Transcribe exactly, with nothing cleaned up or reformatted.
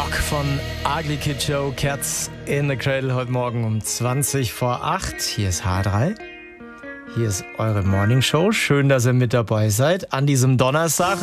Rock von Ugly Kid Joe, Cats in the Cradle, heute Morgen um zwanzig vor acht. Hier ist H drei. Hier ist eure Morning Show. Schön, dass ihr mit dabei seid an diesem Donnerstag.